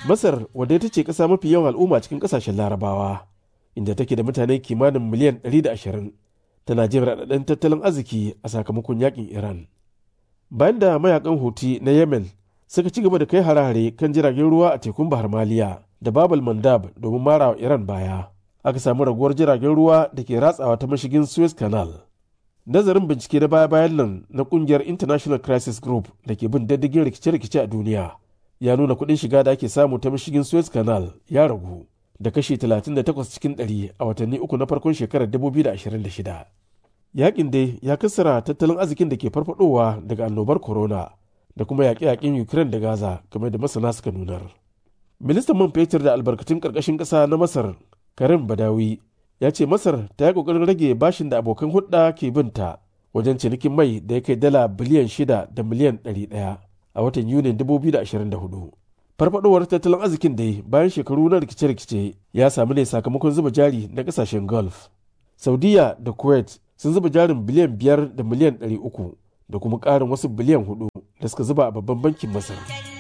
Masar, wadda ita ce ƙasa mafi yawan al'umma cikin ƙasashen Larabawa, inda take da mutane kimanin miliyan 120, tana jin raɗaɗin tattalin arziki a sakamakon yakin Iran. Bayan da mayakan Houthi na Yemen suka ci gaba da kai hare-hare kan jiragen ruwa a tekun Bahar Maliya da Babal Mandab domin mara wa Iran baya, aka samu raguwar jiragen ruwa da ke ratsawa ta mashigin Suez Canal. Nazarin bincike na baya-bayan nan na kungiyar International Crisis Group da ke bin diddigin rikice-rikice a duniya ya nuna kuɗin shiga da ake samu ta mashigin Suez Canal ya ragu da kashi 38 cikin 100 a watanni uku na farkon shekarar 2026. Yakin dai ya kassara tattalin arzikin da ke farfadowa daga annobar corona da kuma yaƙe-yaƙen Ukraine da Gaza, game da masana suka nunar. Ministan man fetur da albarkatun ƙarƙashin ƙasa na Masar, Karim Badawi, ya ce Masar ta yi ƙoƙarin rage bashin da abokan hulɗa ke binta wajen cinikin mai da ya kai dala biliyan 6 da miliyan 100 a watan Yunin 2024. Farfadowar tattalin arzikin dai bayan shekaru na rikice-rikice ya samu ne sakamakon zuba jari na ƙasashen Gulf. Saudiya da Kuwait sun zuba jarin biliyan 5 da miliyan 300 da kuma ƙarin wasu biliyan 4 da suka zuba a babban bankin Masar.